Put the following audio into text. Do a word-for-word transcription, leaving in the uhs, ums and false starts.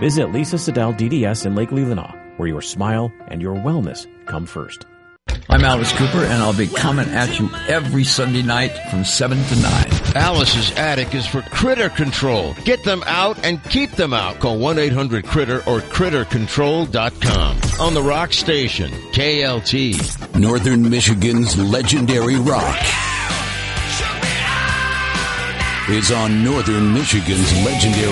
Visit Lisa Siddell D D S in Lake Leelanau, where your smile and your wellness come first. I'm Alice Cooper, and I'll be coming at you every Sunday night from seven to nine. Alice's Attic is for critter control. Get them out and keep them out. Call one eight hundred critter or critter control dot com. On the Rock Station, K L T. Northern Michigan's legendary rock is on Northern Michigan's legendary